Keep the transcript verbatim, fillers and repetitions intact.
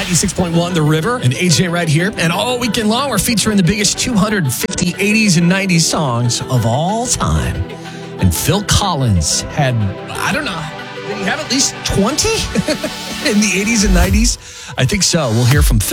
ninety-six point one The River, and A J right here. And all weekend long, we're featuring the biggest two hundred fifty eighties and nineties songs of all time. And Phil Collins had, I don't know, did he have at least twenty in the eighties and nineties? I think so. We'll hear from Phil.